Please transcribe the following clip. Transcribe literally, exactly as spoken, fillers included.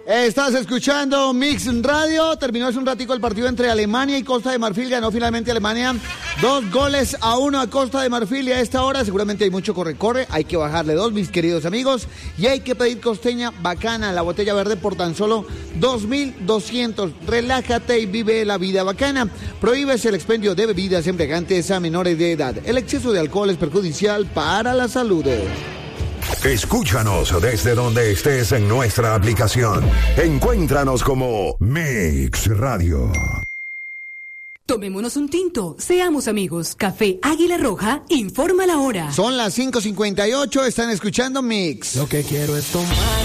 Estás escuchando Mix Radio. Terminó hace un ratico el partido entre Alemania y Costa de Marfil. Ganó finalmente Alemania dos goles a uno a Costa de Marfil. Y a esta hora seguramente hay mucho corre-corre. Hay que bajarle dos, mis queridos amigos. Y hay que pedir costeña bacana, la botella verde, por tan solo dos mil doscientos. Relájate y vive la vida bacana. Prohíbes el expendio de bebidas embriagantes a menores de edad. El exceso de alcohol es perjudicial para la salud. Escúchanos desde donde estés en nuestra aplicación. Encuéntranos como Mix Radio. Tomémonos un tinto, seamos amigos. Café Águila Roja informa la hora. Son las cinco cincuenta y ocho, están escuchando Mix. Lo que quiero es tomar